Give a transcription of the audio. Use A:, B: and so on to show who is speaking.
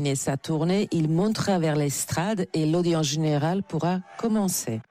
A: Sa tournée, il montera vers l'estrade et l'audience générale pourra commencer.